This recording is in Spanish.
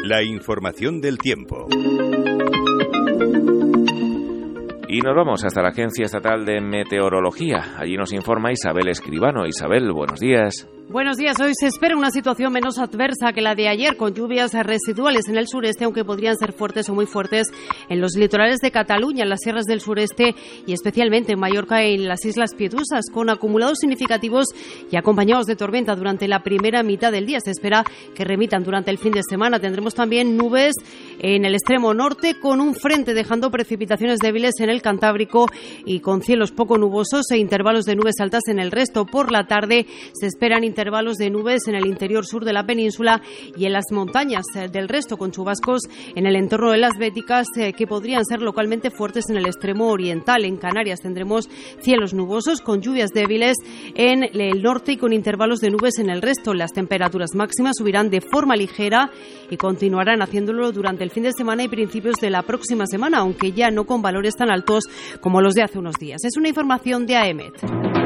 La información del tiempo. Y nos vamos hasta la Agencia Estatal de Meteorología. Allí nos informa Isabel Escribano. Isabel, buenos días. Buenos días. Hoy se espera una situación menos adversa que la de ayer, con lluvias residuales en el sureste, aunque podrían ser fuertes o muy fuertes en los litorales de Cataluña, en las sierras del sureste y especialmente en Mallorca y en las Islas Piedusas, con acumulados significativos y acompañados de tormenta durante la primera mitad del día. Se espera que remitan durante el fin de semana. Tendremos también nubes en el extremo norte, con un frente dejando precipitaciones débiles en el Cantábrico y con cielos poco nubosos e intervalos de nubes altas en el resto. Por la tarde se esperan intervalos de nubes en el interior sur de la península y en las montañas del resto, con chubascos en el entorno de las Béticas que podrían ser localmente fuertes en el extremo oriental. En Canarias tendremos cielos nubosos con lluvias débiles en el norte y con intervalos de nubes en el resto. Las temperaturas máximas subirán de forma ligera y continuarán haciéndolo durante el fin de semana y principios de la próxima semana, aunque ya no con valores tan altos como los de hace unos días. Es una información de AEMET.